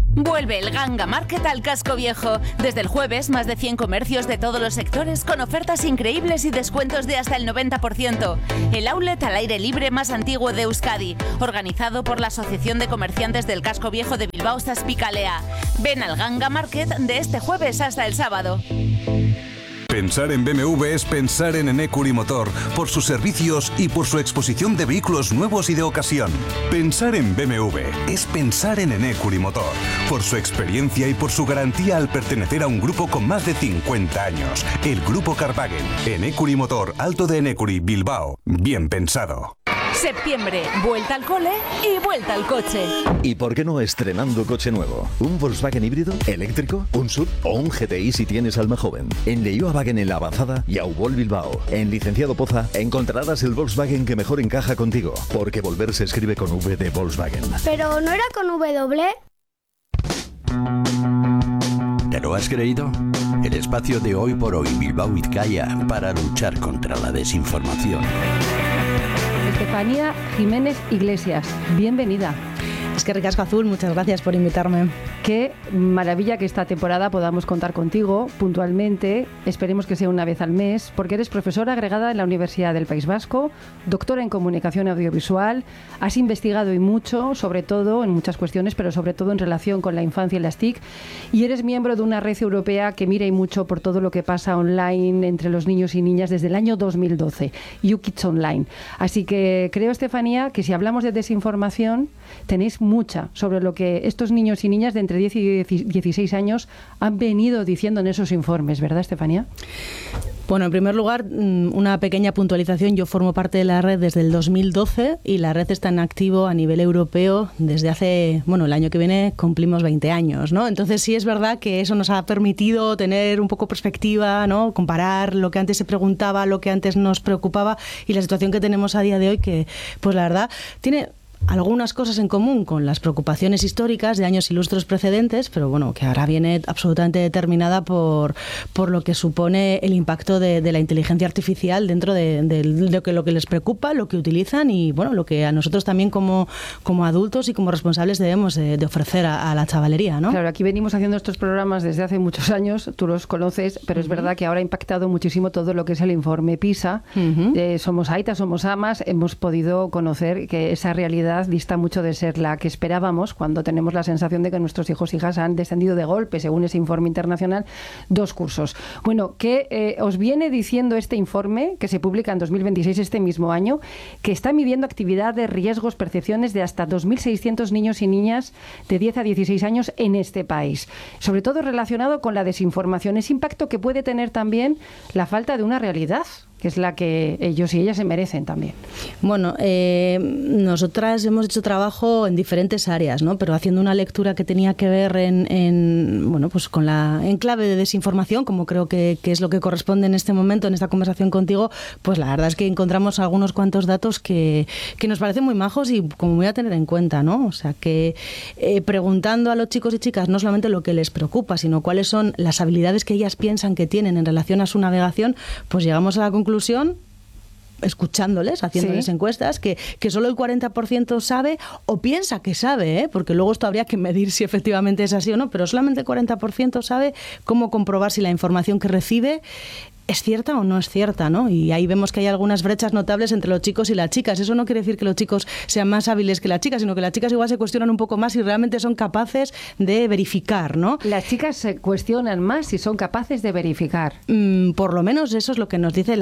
Vuelve el Ganga Market al Casco Viejo. Desde el jueves, más de 100 comercios de todos los sectores con ofertas increíbles y descuentos de hasta el 90%. El outlet al aire libre más antiguo de Euskadi, organizado por la Asociación de Comerciantes del Casco Viejo de Bilbao Zazpicalea. Ven al Ganga Market de este jueves hasta el sábado. Pensar en BMW es pensar en Enecuri Motor, por sus servicios y por su exposición de vehículos nuevos y de ocasión. Pensar en BMW es pensar en Enecuri Motor, por su experiencia y por su garantía al pertenecer a un grupo con más de 50 años. El Grupo Carwagen, Enecuri Motor, Alto de Enecuri, Bilbao. Bien pensado. Septiembre, vuelta al cole y vuelta al coche. ¿Y por qué no estrenando coche nuevo? ¿Un Volkswagen híbrido, eléctrico, un SUV o un GTI si tienes alma joven? En Leioa Wagen en La Avanzada y Aubol Bilbao. En Licenciado Poza encontrarás el Volkswagen que mejor encaja contigo, porque volver se escribe con V de Volkswagen. ¿Pero no era con W? ¿Te lo has creído? El espacio de Hoy por Hoy Bilbao Vizcaya para luchar contra la desinformación. Estefanía Jiménez Iglesias, bienvenida. Es que ricasco azul, muchas gracias por invitarme. Qué maravilla que esta temporada podamos contar contigo puntualmente, esperemos que sea una vez al mes, porque eres profesora agregada en la Universidad del País Vasco, doctora en comunicación audiovisual, has investigado y mucho, sobre todo en muchas cuestiones, pero sobre todo en relación con la infancia y las TIC, y eres miembro de una red europea que mira y mucho por todo lo que pasa online entre los niños y niñas desde el año 2012, YouKids Online. Así que creo, Estefanía, que si hablamos de desinformación, tenéis mucha sobre lo que estos niños y niñas de entre 10 y 16 años han venido diciendo en esos informes, ¿verdad, Estefanía? Bueno, en primer lugar, una pequeña puntualización. Yo formo parte de la red desde el 2012 y la red está en activo a nivel europeo desde hace, el año que viene cumplimos 20 años, ¿no? Entonces sí es verdad que eso nos ha permitido tener un poco perspectiva, ¿no? Comparar lo que antes se preguntaba, lo que antes nos preocupaba y la situación que tenemos a día de hoy que, pues la verdad, tiene algunas cosas en común con las preocupaciones históricas de años ilustros precedentes, pero bueno, que ahora viene absolutamente determinada por lo que supone el impacto de la inteligencia artificial dentro de lo que les preocupa, lo que utilizan y bueno, lo que a nosotros también como adultos y como responsables debemos de ofrecer a la chavalería, ¿no? Claro, aquí venimos haciendo estos programas desde hace muchos años, tú los conoces, pero es verdad que ahora ha impactado muchísimo todo lo que es el informe PISA. Somos aitas, somos amas, hemos podido conocer que esa realidad dista mucho de ser la que esperábamos cuando tenemos la sensación de que nuestros hijos e hijas han descendido de golpe, según ese informe internacional, 2 cursos. Bueno, ¿qué os viene diciendo este informe, que se publica en 2026, este mismo año, que está midiendo actividades, riesgos, percepciones de hasta 2.600 niños y niñas de 10 a 16 años en este país? Sobre todo relacionado con la desinformación, ese impacto que puede tener también la falta de una realidad, que es la que ellos y ellas se merecen también. Bueno, nosotras hemos hecho trabajo en diferentes áreas, ¿no? Pero haciendo una lectura que tenía que ver pues con la enclave de desinformación, como creo que es lo que corresponde en este momento, en esta conversación contigo, pues la verdad es que encontramos algunos cuantos datos que nos parecen muy majos y como muy a tener en cuenta, ¿no? O sea, que preguntando a los chicos y chicas no solamente lo que les preocupa, sino cuáles son las habilidades que ellas piensan que tienen en relación a su navegación, pues llegamos a la conclusión, escuchándoles, haciéndoles encuestas, que solo el 40% sabe o piensa que sabe, porque luego esto habría que medir si efectivamente es así o no, pero solamente el 40% sabe cómo comprobar si la información que recibe es cierta o no es cierta, ¿no? Y ahí vemos que hay algunas brechas notables entre los chicos y las chicas. Eso no quiere decir que los chicos sean más hábiles que las chicas, sino que las chicas igual se cuestionan un poco más si realmente son capaces de verificar, ¿no? Las chicas se cuestionan más si son capaces de verificar. Por lo menos eso es lo que nos dice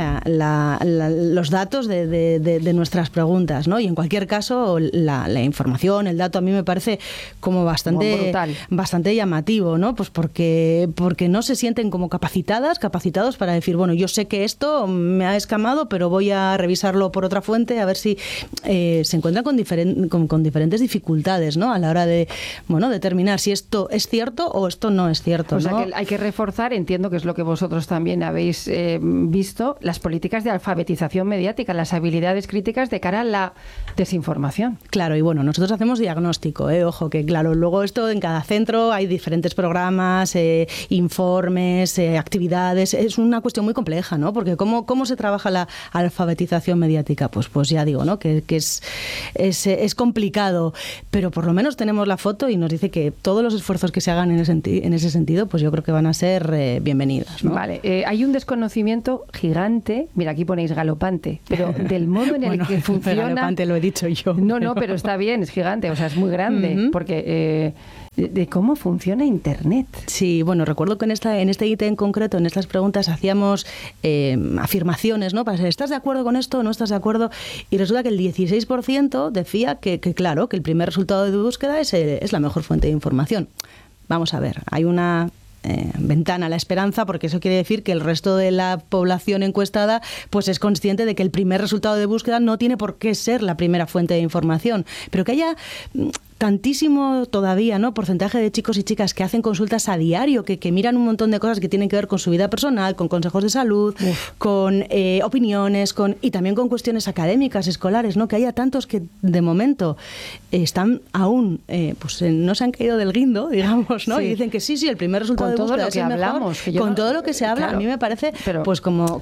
los datos de nuestras preguntas, ¿no? Y en cualquier caso, la información, el dato a mí me parece como bastante llamativo, ¿no? Pues porque no se sienten como capacitados para decir, bueno, yo sé que esto me ha escamado, pero voy a revisarlo por otra fuente a ver si se encuentran con diferentes dificultades, ¿no? A la hora de, determinar si esto es cierto o esto no es cierto, ¿no? O sea, que hay que reforzar, entiendo que es lo que vosotros también habéis visto, las políticas de alfabetización mediática, las habilidades críticas de cara a la desinformación. Claro, y bueno, nosotros hacemos diagnóstico, ojo, que claro, luego esto en cada centro hay diferentes programas, informes, actividades, es una cuestión cuestión muy compleja, ¿no? Porque ¿cómo se trabaja la alfabetización mediática? Pues ya digo, ¿no? Que es complicado, pero por lo menos tenemos la foto y nos dice que todos los esfuerzos que se hagan en ese sentido, pues yo creo que van a ser bienvenidos, ¿no? Vale, hay un desconocimiento gigante, mira, aquí ponéis galopante, pero del modo en el que funciona... Galopante lo he dicho yo. No, pero está bien, es gigante, o sea, es muy grande, porque... de cómo funciona Internet. Sí, bueno, recuerdo que en este ítem en concreto, en estas preguntas, hacíamos afirmaciones, ¿no? Para saber, ¿estás de acuerdo con esto o no estás de acuerdo? Y resulta que el 16% decía que claro, que el primer resultado de búsqueda es la mejor fuente de información. Vamos a ver, hay una... ventana a la esperanza, porque eso quiere decir que el resto de la población encuestada pues es consciente de que el primer resultado de búsqueda no tiene por qué ser la primera fuente de información, pero que haya tantísimo todavía, ¿no? Porcentaje de chicos y chicas que hacen consultas a diario, que miran un montón de cosas que tienen que ver con su vida personal, con consejos de salud, con opiniones, y también con cuestiones académicas, escolares, ¿no? Que haya tantos que de momento están aún, pues no se han caído del guindo, digamos, ¿no? Sí. Y dicen que sí, el primer resultado de búsqueda es el mejor. Con todo lo que se habla, claro, a mí me parece, pues como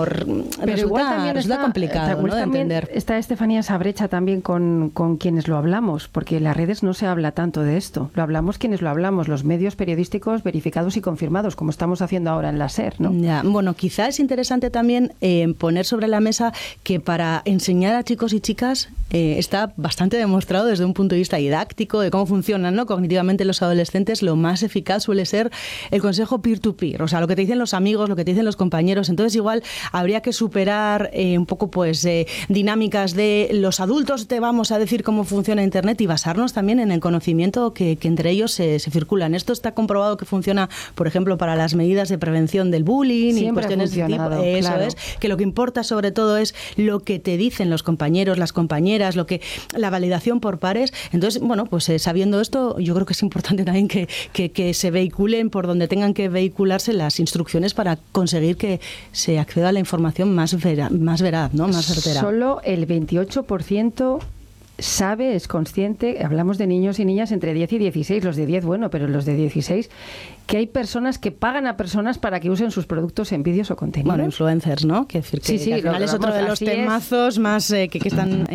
resulta complicado, ¿no? De entender. Está Estefanía esa brecha también con quienes lo hablamos, porque las redes no se habla tanto de esto. Lo hablamos quienes lo hablamos, los medios periodísticos verificados y confirmados, como estamos haciendo ahora en la SER, ¿no? Ya, bueno, quizá es interesante también poner sobre la mesa que para enseñar a chicos y chicas está bastante demostrado desde un punto de vista didáctico, de cómo funcionan, ¿no? Cognitivamente los adolescentes, lo más eficaz suele ser el consejo peer-to-peer, o sea, lo que te dicen los amigos, lo que te dicen los compañeros. Entonces igual habría que superar un poco pues dinámicas de los adultos te vamos a decir cómo funciona Internet y basarnos también en el conocimiento que entre ellos se circulan. Esto está comprobado que funciona, por ejemplo, para las medidas de prevención del bullying. Siempre y cuestiones de tipo. Eso claro. Es que lo que importa sobre todo es lo que te dicen los compañeros, las compañeras, la validación por pares. Entonces, bueno, pues sabiendo esto, yo creo que es importante también que se vehiculen por donde tengan que vehicularse las instrucciones para conseguir que se acceda a la información más veraz, ¿no? Más certera. Solo el 28% sabe, es consciente, hablamos de niños y niñas entre 10 y 16, los de 10, bueno, pero los de 16, que hay personas que pagan a personas para que usen sus productos en vídeos o contenidos. Bueno, influencers, ¿no? Quiero decir que, que al final es otro de los temazos más que están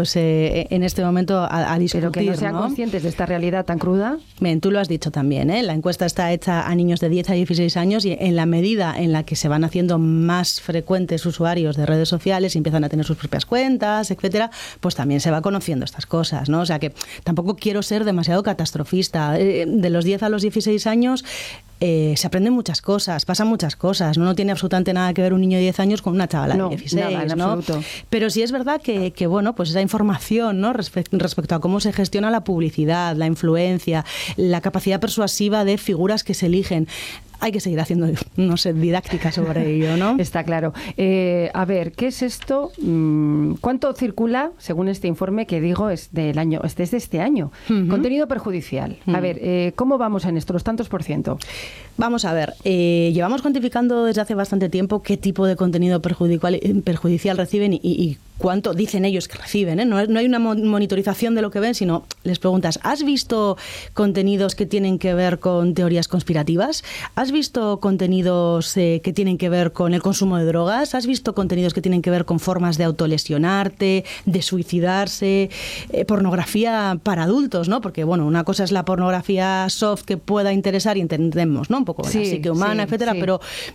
en este momento a discutir. Pero que no sean conscientes de esta realidad tan cruda. Bien, tú lo has dicho también, ¿eh? La encuesta está hecha a niños de 10 a 16 años y en la medida en la que se van haciendo más frecuentes usuarios de redes sociales y empiezan a tener sus propias cuentas, etcétera, pues también se va conociendo estas cosas, ¿no? O sea que tampoco quiero ser demasiado catastrofista. De los 10 a los 16 años se aprenden muchas cosas, pasan muchas cosas. No tiene absolutamente nada que ver un niño de 10 años con una chavala de 16, nada, en absoluto. Pero sí es verdad que bueno, pues esa información, ¿no? Respecto a cómo se gestiona la publicidad, la influencia, la capacidad persuasiva de figuras que se eligen. Hay que seguir haciendo, no sé, didáctica sobre ello, ¿no? Está claro. A ver, ¿qué es esto? ¿Cuánto circula, según este informe que digo, es del año, es de este año? Contenido perjudicial. A ver, ¿cómo vamos en esto? ¿Los tantos por ciento? Vamos a ver, llevamos cuantificando desde hace bastante tiempo qué tipo de contenido perjudicial reciben y cuánto dicen ellos que reciben, ¿eh? No hay una monitorización de lo que ven, sino les preguntas, ¿has visto contenidos que tienen que ver con teorías conspirativas? ¿Has visto contenidos que tienen que ver con el consumo de drogas? ¿Has visto contenidos que tienen que ver con formas de autolesionarte, de suicidarse? Pornografía para adultos, ¿no? Porque, bueno, una cosa es la pornografía soft que pueda interesar y entendemos, ¿no? Un poco la psique humana, etcétera, pero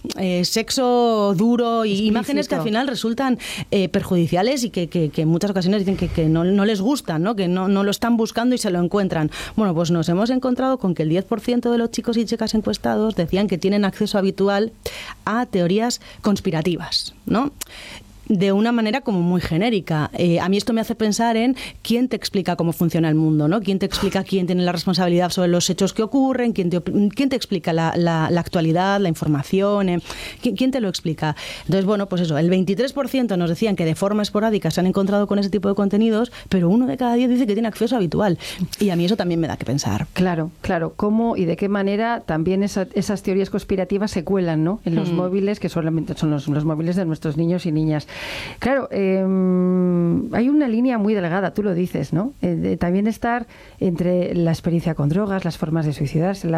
sexo duro y explícito. Imágenes que al final resultan perjudiciales y que en muchas ocasiones dicen que no les gustan, ¿no? Que no lo están buscando y se lo encuentran. Bueno, pues nos hemos encontrado con que el 10% de los chicos y chicas encuestados decían que tienen acceso habitual a teorías conspirativas, ¿no? De una manera como muy genérica. A mí esto me hace pensar en quién te explica cómo funciona el mundo, ¿no? Quién te explica quién tiene la responsabilidad sobre los hechos que ocurren, quién te explica la actualidad, la información, ¿quién te lo explica? Entonces, bueno, pues eso, el 23% nos decían que de forma esporádica se han encontrado con ese tipo de contenidos, pero 1 de cada 10 dice que tiene acceso habitual. Y a mí eso también me da que pensar. Claro. ¿Cómo y de qué manera también esas teorías conspirativas se cuelan, ¿no? En los móviles, que solamente son los móviles de nuestros niños y niñas. Claro, hay una línea muy delgada, tú lo dices, ¿no? También estar entre la experiencia con drogas, las formas de suicidarse,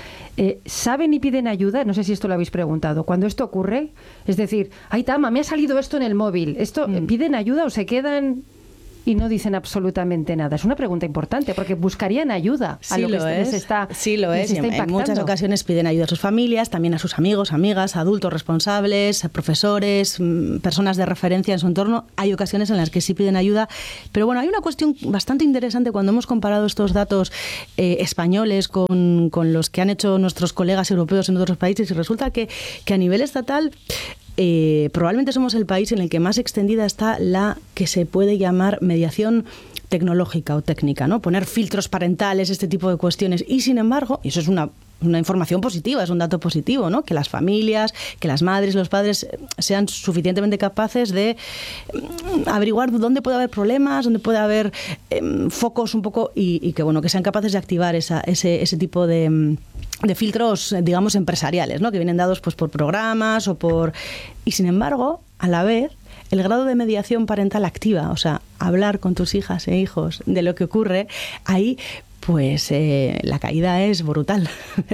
¿saben y piden ayuda? No sé si esto lo habéis preguntado. Cuando esto ocurre, es decir, ay, Tama, me ha salido esto en el móvil. ¿Piden ayuda o se quedan y no dicen absolutamente nada? Es una pregunta importante, porque buscarían ayuda a lo que les está impactando. En muchas ocasiones piden ayuda a sus familias, también a sus amigos, amigas, adultos responsables, profesores, personas de referencia en su entorno. Hay ocasiones en las que sí piden ayuda, pero bueno, hay una cuestión bastante interesante cuando hemos comparado estos datos españoles con los que han hecho nuestros colegas europeos en otros países, y resulta que a nivel estatal probablemente somos el país en el que más extendida está la que se puede llamar mediación tecnológica o técnica, ¿no? Poner filtros parentales, este tipo de cuestiones. Y sin embargo, y eso es una información positiva, es un dato positivo, ¿no? Que las familias, que las madres, los padres sean suficientemente capaces de averiguar dónde puede haber problemas, dónde puede haber focos un poco, y que bueno, que sean capaces de activar ese tipo de filtros, digamos, empresariales, ¿no? Que vienen dados pues por programas o por... Y sin embargo, a la vez, el grado de mediación parental activa, o sea, hablar con tus hijas e hijos de lo que ocurre, ahí pues la caída es brutal.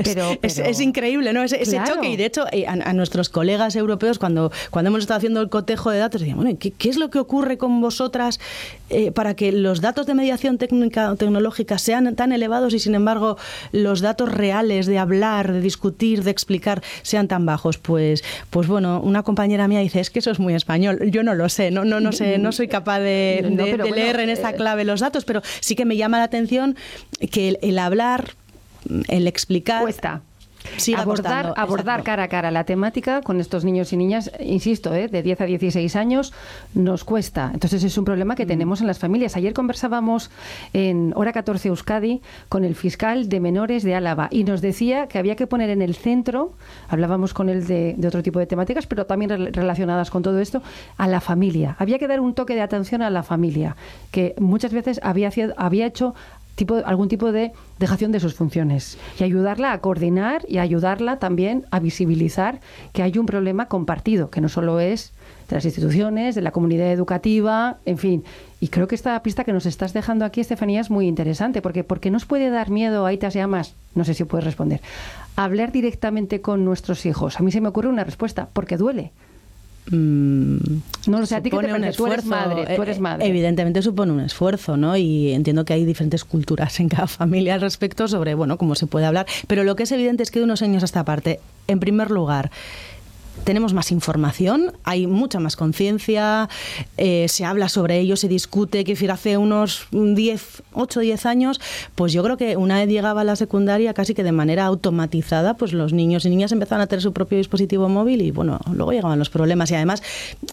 Es increíble, ¿no? Ese claro. choque. Y de hecho, a nuestros colegas europeos, cuando hemos estado haciendo el cotejo de datos, decían, bueno, ¿qué es lo que ocurre con vosotras para que los datos de mediación técnica o tecnológica sean tan elevados y, sin embargo, los datos reales de hablar, de discutir, de explicar, sean tan bajos? Pues bueno, una compañera mía dice, es que eso es muy español. Yo no lo sé, no sé, no soy capaz de leer en esta clave los datos, pero sí que me llama la atención que el hablar, el explicar... Cuesta. Sí, abordar cara a cara la temática con estos niños y niñas, insisto, de 10 a 16 años, nos cuesta. Entonces es un problema que tenemos en las familias. Ayer conversábamos en Hora 14 Euskadi con el fiscal de menores de Álava y nos decía que había que poner en el centro, hablábamos con él de otro tipo de temáticas, pero también relacionadas con todo esto, a la familia. Había que dar un toque de atención a la familia, que muchas veces había hecho algún tipo de dejación de sus funciones, y ayudarla a coordinar y ayudarla también a visibilizar que hay un problema compartido, que no solo es de las instituciones, de la comunidad educativa, en fin. Y creo que esta pista que nos estás dejando aquí, Estefanía, es muy interesante, porque nos puede dar miedo, Aitas y Amas, no sé si puedes responder, hablar directamente con nuestros hijos. A mí se me ocurre una respuesta, porque duele. No lo sé, a ti que te parece, tú eres madre. Evidentemente supone un esfuerzo, ¿no? Y entiendo que hay diferentes culturas en cada familia al respecto sobre, bueno, cómo se puede hablar, pero lo que es evidente es que de unos años a esta parte, en primer lugar, tenemos más información, hay mucha más conciencia, se habla sobre ello, se discute, que hace unos 8 o 10 años, pues yo creo que una vez llegaba a la secundaria, casi que de manera automatizada, pues los niños y niñas empezaban a tener su propio dispositivo móvil y bueno, luego llegaban los problemas. Y además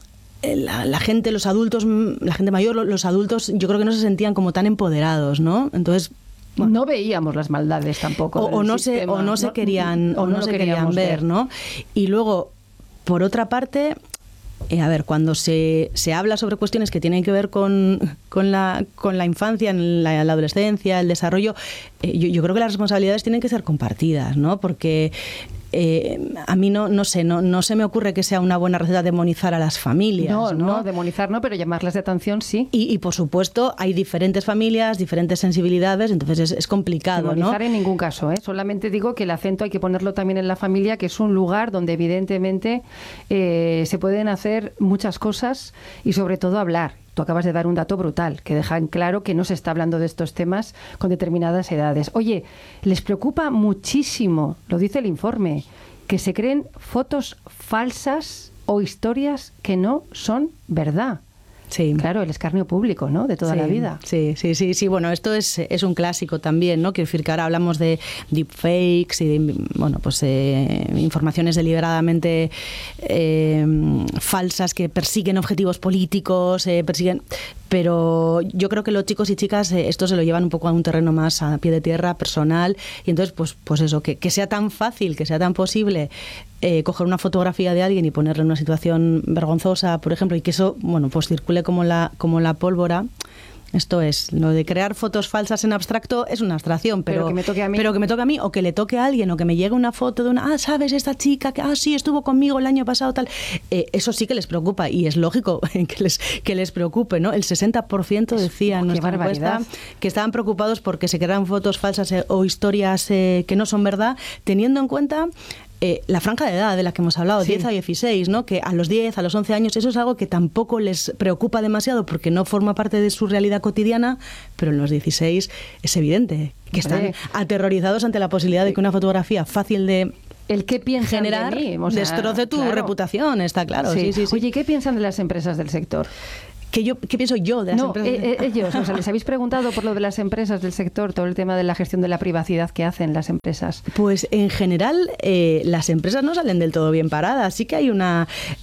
la gente, los adultos, la gente mayor, los adultos, yo creo que no se sentían como tan empoderados, ¿no? Entonces... Bueno, no veíamos las maldades tampoco. O no se querían ver, ¿no? Y luego, por otra parte, cuando se habla sobre cuestiones que tienen que ver con la infancia, la adolescencia, el desarrollo, yo creo que las responsabilidades tienen que ser compartidas, ¿no? Porque a mí no se me ocurre que sea una buena receta demonizar a las familias. No, demonizar no, pero llamarlas de atención sí. Y por supuesto hay diferentes familias, diferentes sensibilidades, entonces es complicado. Demonizar en ningún caso, ¿eh? Solamente digo que el acento hay que ponerlo también en la familia, que es un lugar donde evidentemente se pueden hacer muchas cosas y sobre todo hablar. Tú acabas de dar un dato brutal, que deja en claro que no se está hablando de estos temas con determinadas edades. Oye, les preocupa muchísimo, lo dice el informe, que se creen fotos falsas o historias que no son verdad. Sí. Claro, el escarnio público, ¿no? De toda la vida. Sí. Bueno, esto es un clásico también, ¿no? Quiero decir que ahora hablamos de deepfakes y de, informaciones deliberadamente falsas que persiguen objetivos políticos, pero yo creo que los chicos y chicas esto se lo llevan un poco a un terreno más a pie de tierra, personal, y entonces pues eso, que sea tan fácil, que sea tan posible coger una fotografía de alguien y ponerle en una situación vergonzosa, por ejemplo, y que eso, pues circule como la pólvora. Esto es, lo de crear fotos falsas en abstracto es una abstracción, pero que me toque a mí. Pero que me toque a mí, o que le toque a alguien, o que me llegue una foto de una, ¿sabes? Esta chica que, sí, estuvo conmigo el año pasado, tal. Eso sí que les preocupa, y es lógico que les preocupe, ¿no? El 60% decía en nuestra encuesta que estaban preocupados porque se crean fotos falsas o historias que no son verdad, teniendo en cuenta la franja de edad de la que hemos hablado, 10 a 16, ¿no? Que a los 10, a los 11 años, eso es algo que tampoco les preocupa demasiado porque no forma parte de su realidad cotidiana, pero en los 16 es evidente que están aterrorizados ante la posibilidad de que una fotografía fácil de el qué piensan generar de mí, o sea, destroce tu reputación, está claro. Sí. Oye, ¿qué piensan de las empresas del sector? ¿Qué pienso yo de las empresas? Ellos, o sea, ¿les habéis preguntado por lo de las empresas del sector, todo el tema de la gestión de la privacidad que hacen las empresas? Pues en general las empresas no salen del todo bien paradas, sí que hay una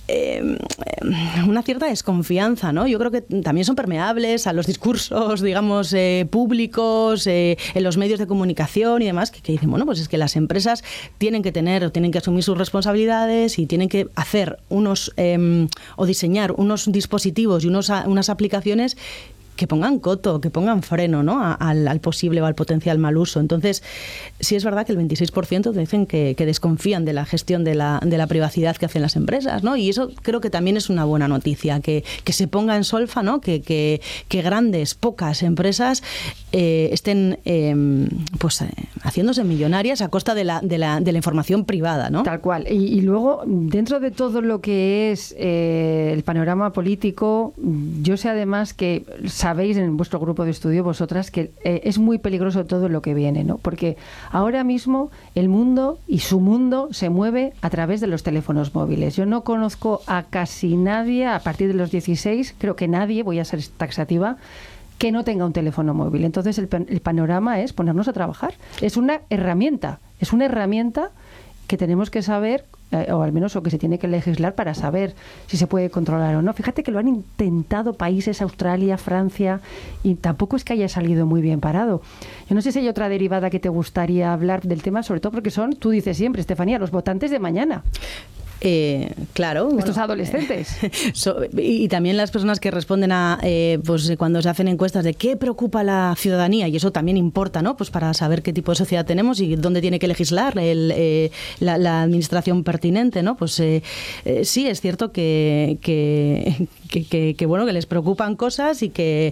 cierta desconfianza, ¿no? Yo creo que también son permeables a los discursos, digamos, públicos, en los medios de comunicación y demás, que dicen, bueno, pues es que las empresas tienen que asumir sus responsabilidades y tienen que hacer o diseñar unos dispositivos y unas aplicaciones que pongan coto, que pongan freno, ¿no? al posible o al potencial mal uso. Entonces, sí es verdad que el 26% dicen que desconfían de la gestión de la privacidad que hacen las empresas, ¿no? Y eso creo que también es una buena noticia, que se ponga en solfa, ¿no? Que pocas empresas estén haciéndose millonarias a costa de la información privada, ¿no? Tal cual. Y luego, dentro de todo lo que es el panorama político, yo sé además que sabéis en vuestro grupo de estudio, vosotras, que es muy peligroso todo lo que viene, ¿no? Porque ahora mismo el mundo y su mundo se mueve a través de los teléfonos móviles. Yo no conozco a casi nadie a partir de los 16, creo que nadie, voy a ser taxativa, que no tenga un teléfono móvil. Entonces el panorama es ponernos a trabajar. Es una herramienta que tenemos que saber, o al menos o que se tiene que legislar para saber si se puede controlar o no. Fíjate que lo han intentado países, Australia, Francia, y tampoco es que haya salido muy bien parado. Yo no sé si hay otra derivada que te gustaría hablar del tema, sobre todo porque tú dices siempre, Estefanía, los votantes de mañana. Claro. Estos adolescentes. Y también las personas que responden a cuando se hacen encuestas de qué preocupa a la ciudadanía, y eso también importa, ¿no? Pues para saber qué tipo de sociedad tenemos y dónde tiene que legislar la administración pertinente, ¿no? Pues sí, es cierto que les preocupan cosas y que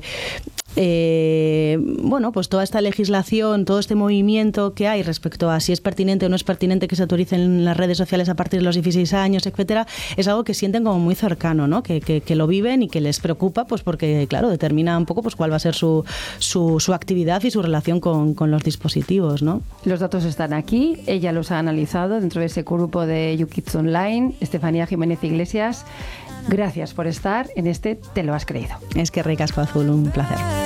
pues toda esta legislación, todo este movimiento que hay respecto a si es pertinente o no es pertinente que se autoricen las redes sociales a partir de los 16 años, etcétera, es algo que sienten como muy cercano, ¿no? Que lo viven y que les preocupa, pues porque, claro, determina un poco pues cuál va a ser su actividad y su relación con los dispositivos, ¿no? Los datos están aquí, ella los ha analizado dentro de ese grupo de YouKids Online. Estefanía Jiménez Iglesias, gracias por estar en Te lo has creído. Es que ricasco azul, un placer.